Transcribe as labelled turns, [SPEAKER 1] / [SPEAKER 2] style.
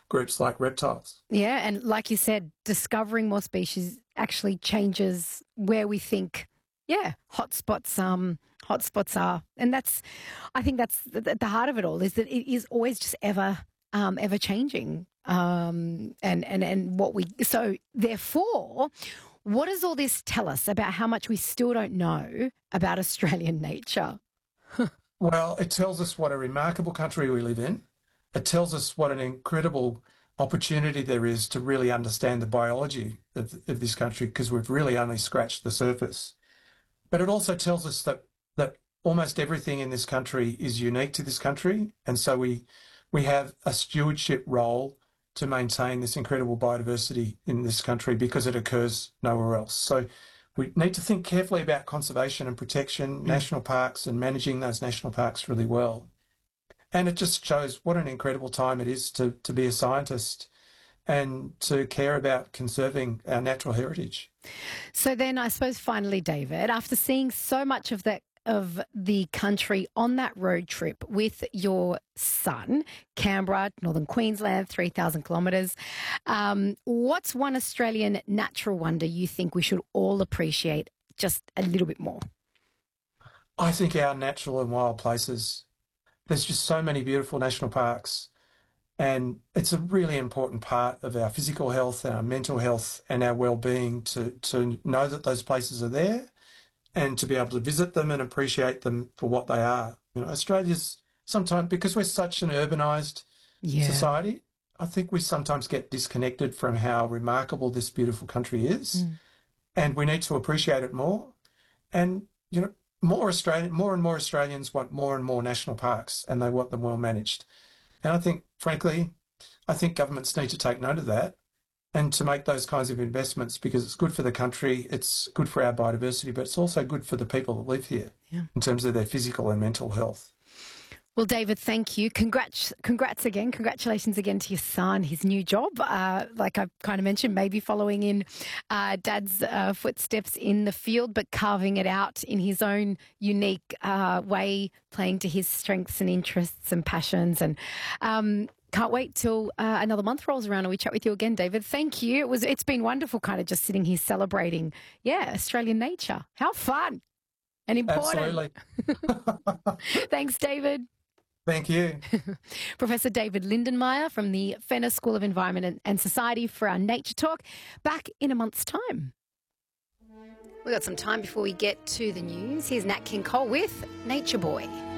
[SPEAKER 1] groups like reptiles.
[SPEAKER 2] Yeah, and like you said, discovering more species actually changes where we think, hotspots are, and I think that's at the heart of it all. Is that it is always just ever changing, and what we so therefore. What does all this tell us about how much we still don't know about Australian nature?
[SPEAKER 1] Well, it tells us what a remarkable country we live in. It tells us what an incredible opportunity there is to really understand the biology of this country, because we've really only scratched the surface. But it also tells us that almost everything in this country is unique to this country. And so we have a stewardship role to maintain this incredible biodiversity in this country because it occurs nowhere else. So we need to think carefully about conservation and protection, national parks, and managing those national parks really well. And it just shows what an incredible time it is to be a scientist and to care about conserving our natural heritage.
[SPEAKER 2] So then I suppose finally, David, after seeing so much of the country on that road trip with your son, Canberra, Northern Queensland, 3,000 kilometres, what's one Australian natural wonder you think we should all appreciate just a little bit more?
[SPEAKER 1] I think our natural and wild places, there's just so many beautiful national parks, and it's a really important part of our physical health, our mental health and our well-being to know that those places are there and to be able to visit them and appreciate them for what they are. You know, Australia's sometimes, because we're such an urbanised society, I think we sometimes get disconnected from how remarkable this beautiful country is, and we need to appreciate it more. And, you know, more and more Australians want more and more national parks, and they want them well managed. And I think, frankly, governments need to take note of that and to make those kinds of investments, because it's good for the country, it's good for our biodiversity, but it's also good for the people that live here in terms of their physical and mental health.
[SPEAKER 2] Well, David, thank you. Congrats again. Congratulations again to your son, his new job. Like I kind of mentioned, maybe following in Dad's footsteps in the field, but carving it out in his own unique way, playing to his strengths and interests and passions. And can't wait till another month rolls around and we chat with you again, David. Thank you. It's been wonderful kind of just sitting here celebrating, Australian nature. How fun and important.
[SPEAKER 1] Absolutely.
[SPEAKER 2] Thanks, David.
[SPEAKER 1] Thank you.
[SPEAKER 2] Professor David Lindenmayer from the Fenner School of Environment and Society for our Nature Talk. Back in a month's time. We've got some time before we get to the news. Here's Nat King Cole with Nature Boy.